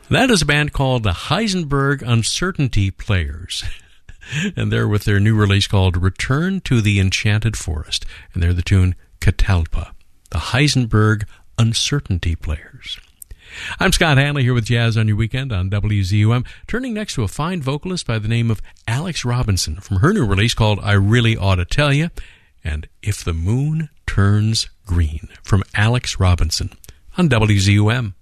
That is a band called the Heisenberg Uncertainty Players. And they're with their new release called Return to the Enchanted Forest. And they're the tune Catalpa. The Heisenberg Uncertainty Players. I'm Scott Hanley here with Jazz on Your Weekend on WZUM. Turning next to a fine vocalist by the name of Alex Robinson from her new release called I Really Ought to Tell Ya. And If the Moon Turns Green from Alex Robinson on WZUM.